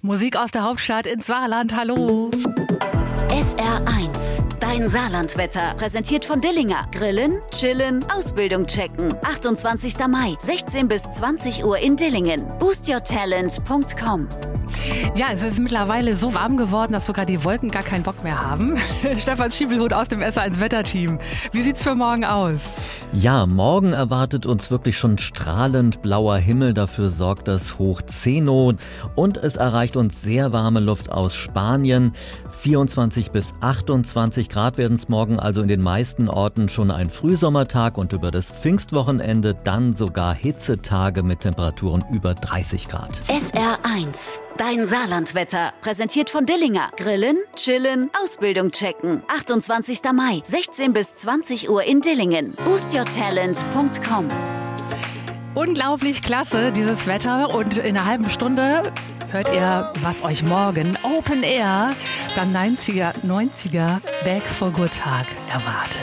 Musik aus der Hauptstadt ins Saarland, hallo. SR1, dein Saarlandwetter, präsentiert von Dillinger. Grillen, chillen, Ausbildung checken. 28. Mai, 16 bis 20 Uhr in Dillingen. boostyourtalent.com. Ja, es ist mittlerweile so warm geworden, dass sogar die Wolken gar keinen Bock mehr haben. Stefan Schiebelhut aus dem SR1 Wetterteam. Wie sieht's für morgen aus? Ja, morgen erwartet uns wirklich schon strahlend blauer Himmel. Dafür sorgt das Hoch Zeno. Und es erreicht uns sehr warme Luft aus Spanien. 24 bis 28 Grad werden es morgen also in den meisten Orten schon ein Frühsommertag und über das Pfingstwochenende dann sogar Hitzetage mit Temperaturen über 30 Grad. SR1, dein Saarlandwetter, präsentiert von Dillinger. Grillen, chillen, Ausbildung checken. 28. Mai, 16 bis 20 Uhr in Dillingen. boostyourtalent.com. Unglaublich klasse, dieses Wetter. Und in einer halben Stunde hört ihr, was euch morgen Open Air beim 90er Back for Good Tag erwartet.